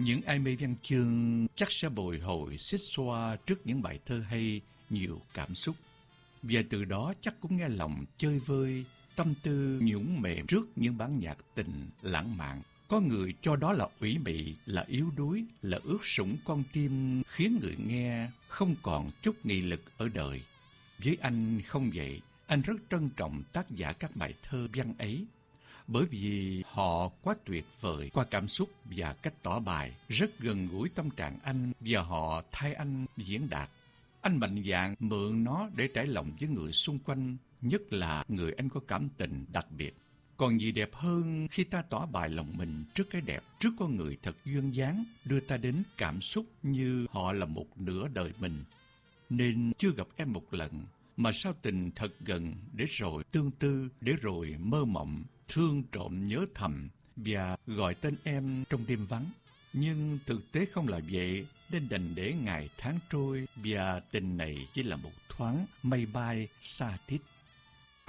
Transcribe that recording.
Những ai mê văn chương chắc sẽ bồi hồi xích xoa trước những bài thơ hay, nhiều cảm xúc. Và từ đó chắc cũng nghe lòng chơi vơi, tâm tư nhũn mềm trước những bản nhạc tình lãng mạn. Có người cho đó là ủy mị, là yếu đuối, là ướt sũng con tim, khiến người nghe không còn chút nghị lực ở đời. Với anh không vậy, anh rất trân trọng tác giả các bài thơ văn ấy, bởi vì họ quá tuyệt vời qua cảm xúc và cách tỏ bài, rất gần gũi tâm trạng anh và họ thay anh diễn đạt. Anh mạnh dạn mượn nó để trải lòng với người xung quanh, nhất là người anh có cảm tình đặc biệt. Còn gì đẹp hơn khi ta tỏ bài lòng mình trước cái đẹp, trước con người thật duyên dáng, đưa ta đến cảm xúc như họ là một nửa đời mình. Nên chưa gặp em một lần, mà sao tình thật gần, để rồi tương tư, để rồi mơ mộng, thương trộm nhớ thầm và gọi tên em trong đêm vắng. Nhưng thực tế không là vậy, nên đành để ngày tháng trôi và tình này chỉ là một thoáng mây bay xa tít.